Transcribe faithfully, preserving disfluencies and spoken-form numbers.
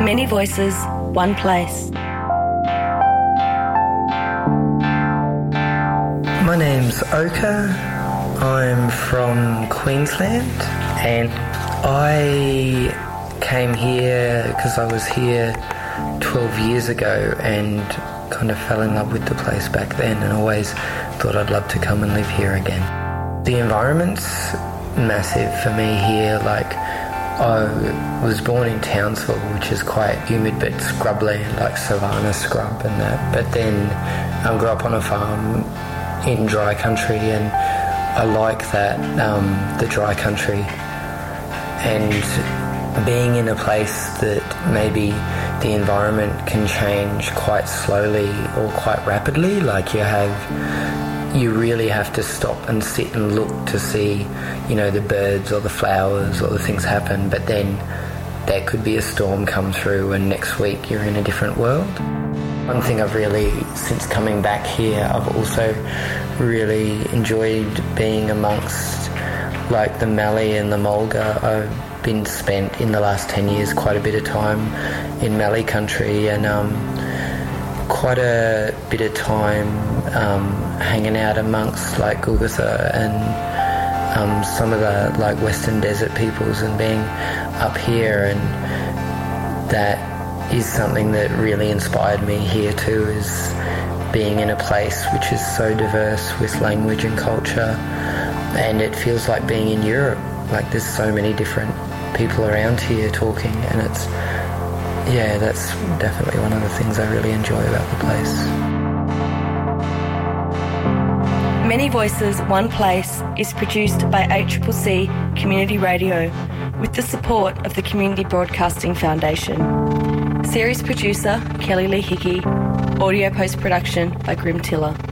Many voices, one place. My name's Oka. I'm from Queensland and I came here because I was here twelve years ago and kind of fell in love with the place back then and always thought I'd love to come and live here again. The environment's massive for me here. Like, I was born in Townsville, which is quite humid but scrubland, like savanna scrub and that. But then I grew up on a farm in dry country and I like that, um, the dry country. And being in a place that maybe the environment can change quite slowly or quite rapidly, like you have, you really have to stop and sit and look to see, you know, the birds or the flowers or the things happen, but then there could be a storm come through and next week you're in a different world. One thing I've really, since coming back here, I've also really enjoyed being amongst like the Mallee and the Mulga. I've been spent in the last ten years quite a bit of time in Mallee country and um, quite a bit of time um, hanging out amongst like Gulgitha and um, some of the like Western Desert peoples and being up here, and that is something that really inspired me here too, is being in a place which is so diverse with language and culture, and it feels like being in Europe. Like there's so many different people around here talking, and it's, yeah, that's definitely one of the things I really enjoy about the place. Many Voices, One Place is produced by A C C C Community Radio with the support of the Community Broadcasting Foundation. Series producer Kelly Lee Hickey. Audio post-production by Grim Tiller.